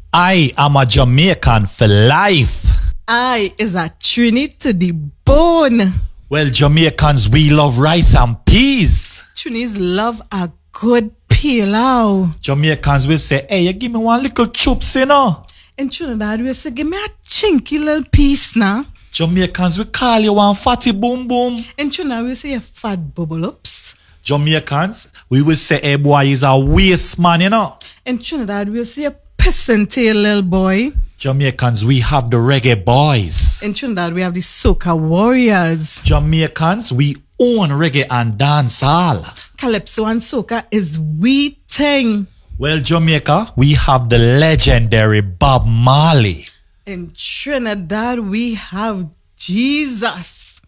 I am a Jamaican for life. I is a Trini to the bone. Well, Jamaicans, we love rice and peas. Trinis love a good pilau. Jamaicans will say, hey, you give me one little chops, you know. In Trinidad, we say, give me a chinky little piece now. Jamaicans will call you one fatty boom boom. In Trinidad, we say a fat bubble ups. Jamaicans, we will say, hey, boy, he's a waste man, you know. In Trinidad, we say a pissing tail little boy. Jamaicans, we have the reggae boys. In Trinidad, we have the soca warriors. Jamaicans, we own reggae and dancehall. Calypso and soca is we thing. Well, Jamaica, we have the legendary Bob Marley. In Trinidad, we have Jesus.